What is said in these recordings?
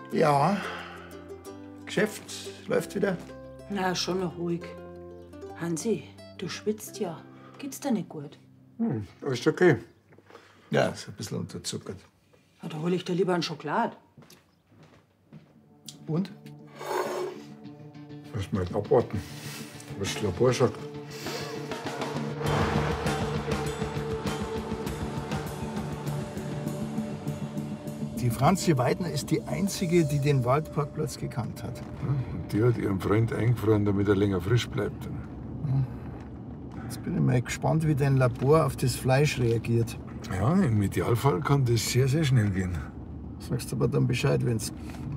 Ja. Geschäft läuft wieder? Na, schon noch ruhig. Hansi, du schwitzt ja. Geht's dir nicht gut? Alles okay. Ja, ist ein bisschen unterzuckert. Ja, da hol ich dir lieber einen Schokolad. Und? Lass mal abwarten, was das Labor sagt. Die Franzi Weidner ist die Einzige, die den Waldparkplatz gekannt hat. Und die hat ihren Freund eingefroren, damit er länger frisch bleibt. Jetzt bin ich mal gespannt, wie dein Labor auf das Fleisch reagiert. Ja, im Idealfall kann das sehr, sehr schnell gehen. Sagst aber dann Bescheid, wenn's.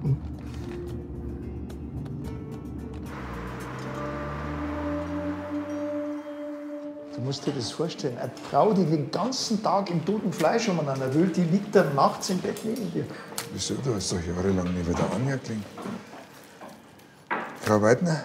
Du musst dir das vorstellen. Eine Frau, die den ganzen Tag im toten Fleisch umeinander will, die liegt dann nachts im Bett neben dir. Wieso? Du hast doch jahrelang nicht wieder angeklingt. Frau Weidner?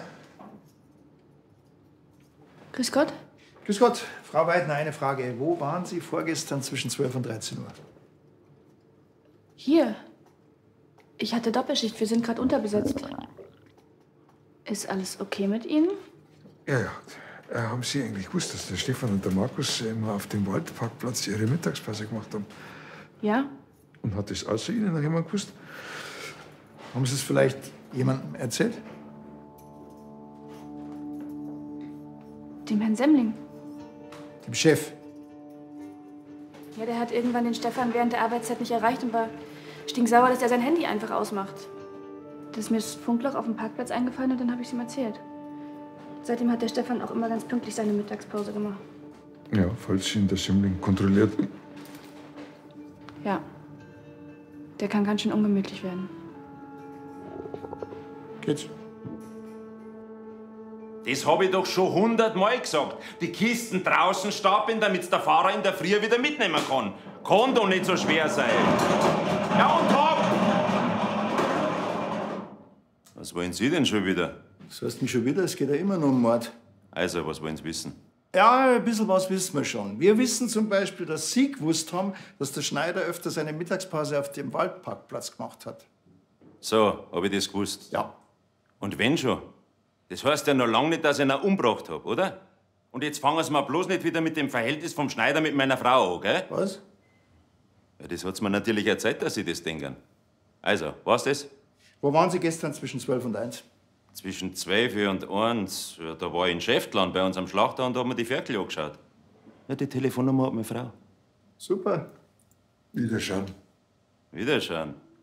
Grüß Gott. Grüß Gott, Frau Weidner, eine Frage. Wo waren Sie vorgestern zwischen 12 und 13 Uhr? Hier. Ich hatte Doppelschicht, wir sind gerade unterbesetzt. Ist alles okay mit Ihnen? Ja, ja. Haben Sie eigentlich gewusst, dass der Stefan und der Markus immer auf dem Waldparkplatz ihre Mittagspause gemacht haben? Ja. Und hat das außer Ihnen noch jemand gewusst? Haben Sie es vielleicht jemandem erzählt? Dem Herrn Semmling. Dem Chef? Ja, der hat irgendwann den Stefan während der Arbeitszeit nicht erreicht und war stinksauer, dass er sein Handy einfach ausmacht. Da ist mir das Funkloch auf dem Parkplatz eingefallen und dann habe ich es ihm erzählt. Seitdem hat der Stefan auch immer ganz pünktlich seine Mittagspause gemacht. Ja, falls ihn der Semmling kontrolliert. Ja. Der kann ganz schön ungemütlich werden. Geht's? Das habe ich doch schon 100-mal gesagt. Die Kisten draußen stapeln, damit der Fahrer in der Früh wieder mitnehmen kann. Kann doch nicht so schwer sein. Ja, und hopp! Was wollen Sie denn schon wieder? Was heißt denn schon wieder? Es geht ja immer nur um Mord. Also, was wollen Sie wissen? Ja, ein bisschen was wissen wir schon. Wir wissen zum Beispiel, dass Sie gewusst haben, dass der Schneider öfter seine Mittagspause auf dem Waldparkplatz gemacht hat. So, habe ich das gewusst? Ja. Und wenn schon? Das heißt ja noch lange nicht, dass ich ihn umgebracht habe, oder? Und jetzt fangen Sie mal bloß nicht wieder mit dem Verhältnis vom Schneider mit meiner Frau an, gell? Was? Ja, das hat's mir natürlich erzählt, dass Sie das denken. Also, war's das? Wo waren Sie gestern zwischen 12 und 1? Zwischen 12 und 1, ja, da war ich in Schäftlarn bei uns am Schlachter und da haben wir die Ferkel angeschaut. Ja, die Telefonnummer hat meine Frau. Super. Wiederschauen. Wiederschauen.